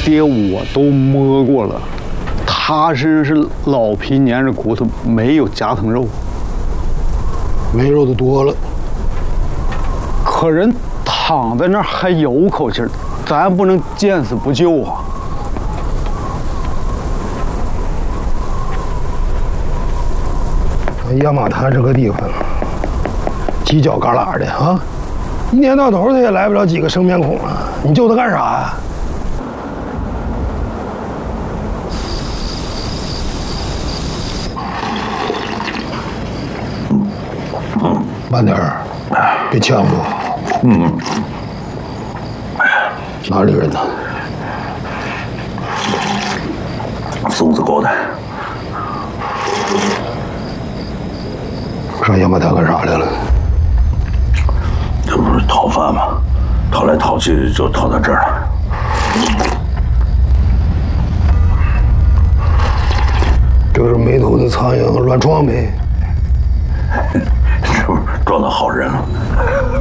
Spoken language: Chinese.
爹我都摸过了，他身上是老皮粘着骨头，没有夹层肉， 没肉的多了。 可人躺在那儿还有口气儿，咱不能见死不救啊！ 压马滩这个地方，犄角旮旯的啊，一年到头他也来不了几个生面孔啊，你救他干啥呀？慢点儿，别呛着。哪里人呢？ 松子沟的。 上压马滩干啥来了？ 这不是讨饭吗？讨来讨去就讨到这儿了。 这是没头的苍蝇乱撞呗。 这不是撞到好人了。